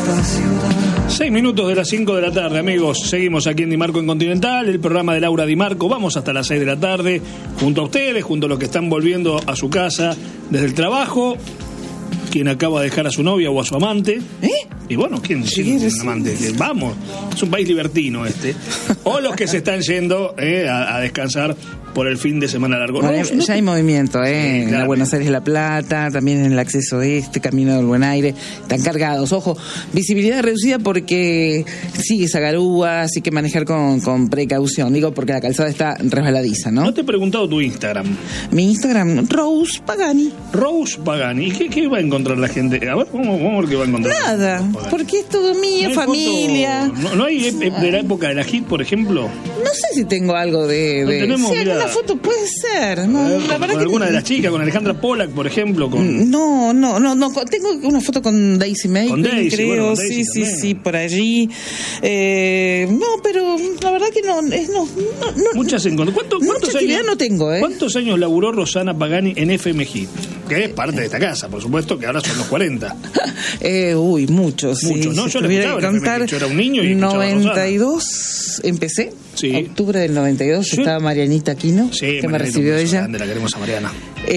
6 minutos de las 5 de la tarde, amigos. Seguimos aquí en Di Marco en Continental, el programa de Laura Di Marco. Vamos hasta las 6 de la tarde, junto a ustedes, junto a los que están volviendo a su casa desde el trabajo, quien acaba de dejar a su novia o a su amante. Y bueno, ¿quién es un amante? Vamos, es un país libertino este. O los que se están yendo a descansar por el fin de semana largo. Bueno, ya hay movimiento, en la Buenos Aires La Plata, también en el acceso Camino del Buen Aire, están cargados. Ojo, visibilidad reducida porque sigue esa garúa, así que manejar con precaución. Digo, porque la calzada está resbaladiza, ¿no? No te he preguntado tu Instagram. Mi Instagram, Rose Pagani. Rose Pagani. ¿Y qué va a encontrar la gente? A ver, vamos a ver qué va a encontrar. Nada, porque es todo mío, ¿No familia. ¿No hay de la época de la hit, por ejemplo? No sé si tengo algo de... No tenemos, si alguna foto puede ser. No, la verdad con alguna de las chicas, con Alejandra Pollack, por ejemplo. No. Tengo una foto con Daisy May, con Daisy, creo. Bueno, con Daisy sí, por allí. No, pero la verdad que no. Muchas encontré. ¿Cuántos años no tengo, ¿Cuántos años laburó Rosana Pagani en FM Hit? Que es parte de esta casa, por supuesto, que ahora son los 40. Muchos. Muchos, ¿no? Yo le escuchaba en FM Hit. Yo era un niño y 92 empecé. Sí. Octubre del 92 estaba Marianita Aquino, que me recibió ella. Grande, la queremos a Mariana.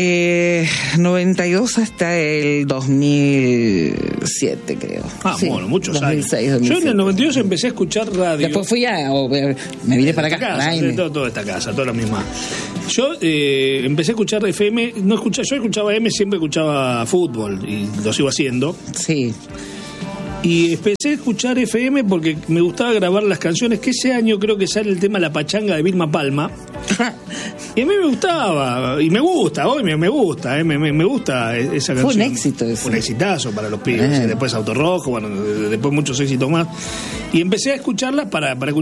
92 hasta el 2007, creo. Bueno, muchos 2006, años. 2007. Yo en el 92 empecé a escuchar radio. Después fui me vine para acá. Toda esta casa, toda la misma. Yo empecé a escuchar FM, yo escuchaba M, siempre escuchaba fútbol y lo sigo haciendo. Sí. Y empecé a escuchar FM porque me gustaba grabar las canciones, que ese año creo que sale el tema La Pachanga de Vilma Palma. Y a mí me gustaba, y me gusta, hoy me gusta, me gusta esa canción. Fue un éxito eso. Fue un exitazo para los pibes. Después Auto Rojo, después muchos éxitos más. Y empecé a escucharlas para escuchar